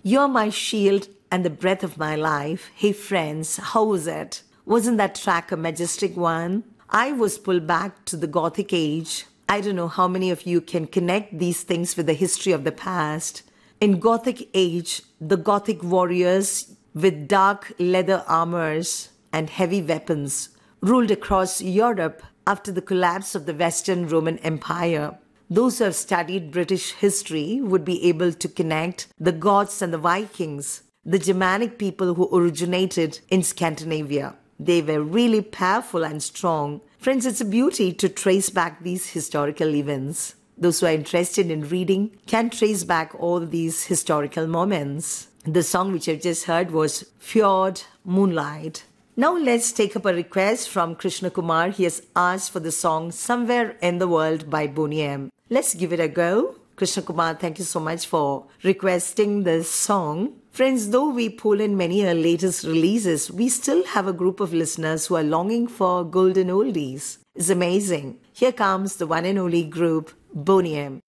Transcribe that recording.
You're my shield and the breath of my life. Hey friends, how was it? Wasn't that track a majestic one? I was pulled back to the Gothic age. I don't know how many of you can connect these things with the history of the past. In Gothic age, the Gothic warriors with dark leather armors and heavy weapons ruled across Europe after the collapse of the Western Roman Empire. Those who have studied British history would be able to connect the Goths and the Vikings, the Germanic people who originated in Scandinavia. They were really powerful and strong. Friends, it's a beauty to trace back these historical events. Those who are interested in reading can trace back all these historical moments. The song which I've just heard was Fjord Moonlight. Now let's take up a request from Krishna Kumar. He has asked for the song Somewhere in the World by Boney M. Let's give it a go. Krishna Kumar, thank you so much for requesting this song. Friends, though we pull in many latest releases, we still have a group of listeners who are longing for golden oldies. It's amazing. Here comes the one and only group, Boney M.